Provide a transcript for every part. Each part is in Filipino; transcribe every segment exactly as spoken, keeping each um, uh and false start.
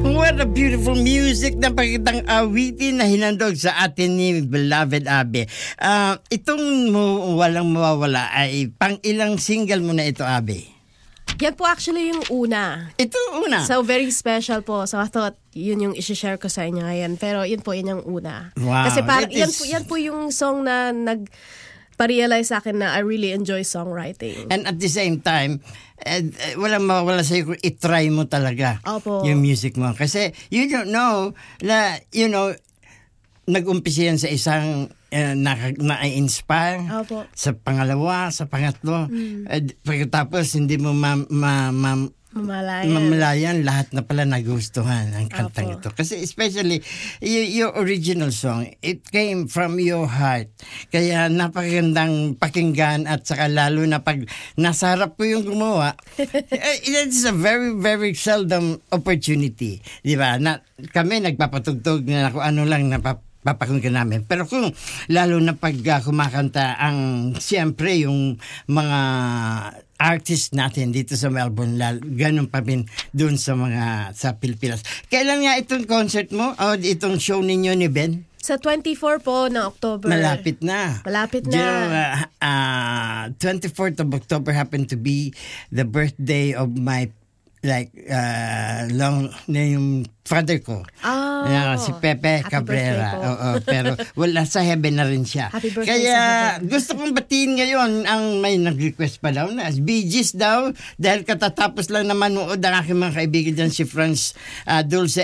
What a beautiful music na pagkitang awitin na hinandog sa atin ni beloved Abe. Uh, itong mo, walang mawawala ay pang ilang single mo na ito, Abe? Yan po actually yung una. Ito una? So very special po. So I thought yun yung isi-share ko sa inyo ngayon. Pero yun po, yun yung una. Wow. Kasi par- is... yan, po, yan po yung song na nag... pa-realize sa akin na I really enjoy songwriting. And at the same time, uh, walang mawala sa'yo kung itry mo talaga Opo. yung music mo. Kasi you don't know na, you know, nag-umpisa yan sa isang uh, na, na-inspire, Opo. sa pangalawa, sa pangatlo. Mm. Uh, pagkatapos, hindi mo ma... ma, ma Mamalayan. Mamalayan, lahat na pala nagustuhan ang kantang Apo. ito. Kasi especially, y- your original song, it came from your heart. Kaya napakagandang pakinggan at saka lalo na pag nasa harap ko yung gumawa, it's a very, very seldom opportunity. Di ba? Na, kami nagpapatugtog na kung ano lang napap papakinggan namin. Pero kung lalo na pag uh, kumakanta ang siyempre yung mga artist natin dito sa Melbourne, lalo, ganun pa rin doon sa mga sa Pilipinas. Kailan nga itong concert mo o itong show ninyo ni Ben? Sa twenty-four po na October. Malapit na. Malapit na. You know, uh, uh, twenty-fourth of October happened to be the birthday of my like uh, long na yung father ko. Oh, uh, si Pepe Happy Cabrera. Oo, pero wala sa heaven na rin siya. Happy birthday Kaya sa heaven. gusto kong batiin ngayon ang may nag-request pa daw na Bee Gees daw dahil katatapos lang na manood ang aking mga kaibigan dyan si Franz uh, Dulce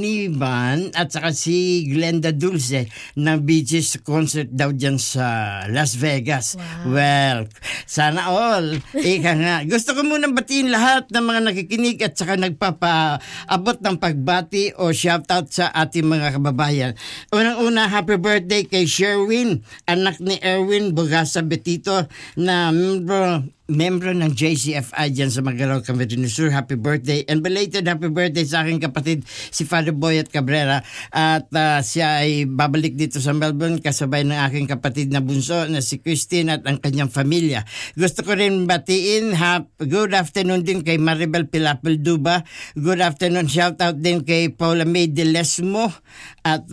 Aniban at saka si Glenda Dulce ng Bee Gees concert daw dyan sa Las Vegas. Wow. Well, sana all. Ika nga. Gusto ko munang batiin lahat ng mga nakikinig at saka nagpapaabot ng pagbati o shoutout sa ating mga kababayan. Unang-una, happy birthday kay Sherwin, anak ni Erwin Bogasa Betito na membro membro ng J C F I dyan sa Magalaw, Camarines Sur. Happy birthday. And belated happy birthday sa aking kapatid, si Father Boyet Cabrera. At uh, siya ay babalik dito sa Melbourne kasabay ng aking kapatid na bunso na si Christine at ang kanyang pamilya. Gusto ko rin batiin, ha, good afternoon din kay Maribel Pilapil Duba. Good afternoon, shout out din kay Paula May de Lesmo at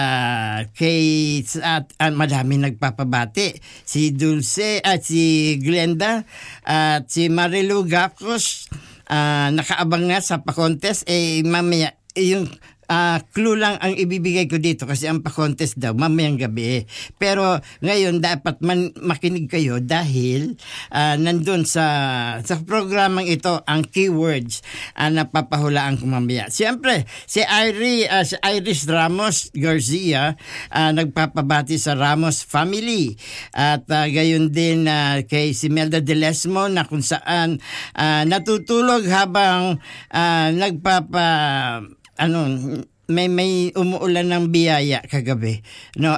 uh, kay at, at madami nagpapabati. Si Dulce at si Glenda at si Marilu Gacos, uh, nakaabang nga sa pa-contest. Eh, mamaya, yung uh, clue lang ang ibibigay ko dito kasi ang pa-contest daw mamayang gabi. Pero ngayon dapat man, makinig kayo dahil uh, nandun sa sa programang ito ang keywords uh, na papahulaan ko mamaya. Siyempre, si Iris, uh, si Iris Ramos Garcia uh, nagpapabati sa Ramos family. At uh, gayon din uh, kay si Melda De Lesmo na kung saan uh, natutulog habang uh, nagpapa ano, may may umuulan ng biyaya kagabi. No.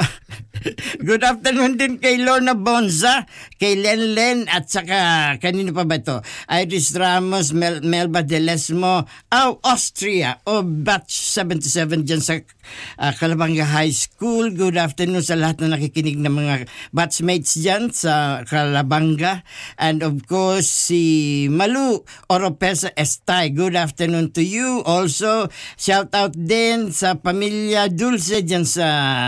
Good afternoon din kay Lorna Bonza, kay Len Len at saka kanino pa ba ito? Iris Ramos, Mel, Melba De Lesmo, oh, Austria, o oh, batch seventy-seven dyan sa uh, Calabanga High School. Good afternoon sa lahat na nakikinig ng mga batchmates dyan sa Calabanga. And of course, si Malu Oropesa Estay. Good afternoon to you. Also, shout out din sa pamilya Dulce dyan sa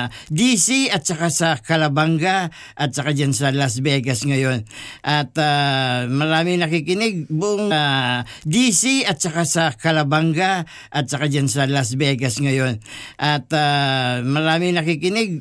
D C at saka sa Calabanga at saka dyan sa Las Vegas ngayon. At uh, marami nakikinig buong uh, D C at saka sa Calabanga at saka dyan sa Las Vegas ngayon. At uh, marami nakikinig